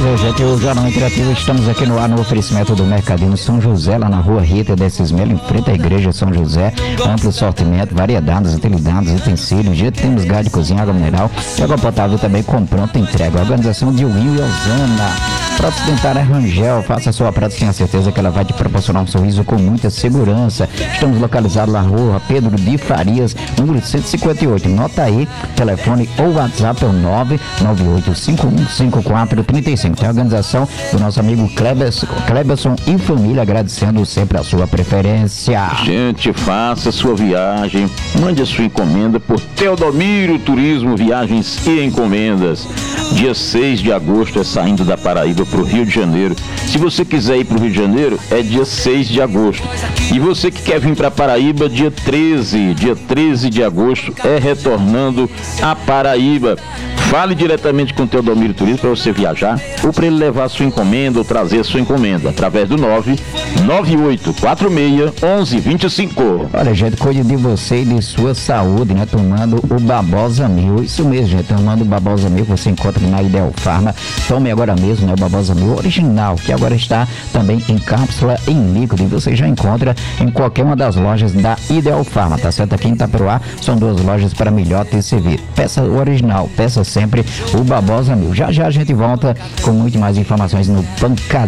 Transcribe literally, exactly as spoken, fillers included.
é, gente, o Jornal Interativo, estamos aqui no ar no oferecimento do Mercadinho São José, lá na rua Rita desses Melo, em frente à igreja São José. Amplo sortimento, variedades, utilidades, utensílios, já temos gás de cozinha, água mineral e água potável também com pronta entrega. Organização de Will e Osana. Prótese dentária Rangel, faça a sua prótese, tenha certeza que ela vai te proporcionar um sorriso com muita segurança. Estamos localizados na rua Pedro de Farias, número cento e cinquenta e oito. Nota aí, telefone ou WhatsApp é o nove nove oito cinco um cinco quatro três cinco. Tem a organização do nosso amigo Cleberson e família, agradecendo sempre a sua preferência. Gente, faça sua viagem, mande a sua encomenda por Teodomiro Turismo, Viagens e Encomendas. Dia seis de agosto é saindo da Paraíba para o Rio de Janeiro. Se você quiser ir para o Rio de Janeiro, é dia seis de agosto. E você que quer vir para Paraíba, dia treze, dia treze de agosto, é retornando a Paraíba. Fale diretamente com o Teodomiro Turismo para você viajar ou para ele levar a sua encomenda ou trazer a sua encomenda através do nove nove oito quatro seis um um dois cinco. Olha, gente, cuide de você e de sua saúde, né? Tomando o Babosa Mil. Isso mesmo, gente, tomando o Babosa Mil, você encontra na Ideal Farma. Tome agora mesmo, né? O Babosa Mil original, que agora está também em cápsula em líquido. E você já encontra em qualquer uma das lojas da Ideal Farma, tá certo? Aqui em Itaperuá são duas lojas para melhor te servir. Peça o original, peça sempre o Babosa Mil. Já já a gente volta com muito mais informações no Pancada.